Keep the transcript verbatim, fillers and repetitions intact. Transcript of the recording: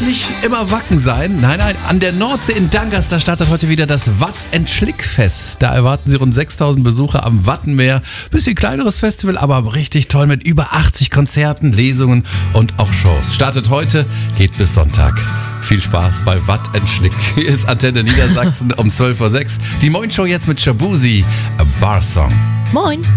nicht immer Wacken sein. Nein, nein, an der Nordsee in Dangast, da startet heute wieder das Watt and Schlick-Fest. Da erwarten Sie rund sechstausend Besucher am Wattenmeer. Bisschen kleineres Festival, aber richtig toll mit über achtzig Konzerten, Lesungen und auch Shows. Startet heute, geht bis Sonntag. Viel Spaß bei Watt and Schlick. Hier ist Antenne Niedersachsen um zwölf Uhr sechs. Die Moin Show jetzt mit Shabuzi, A Bar Song. Moin.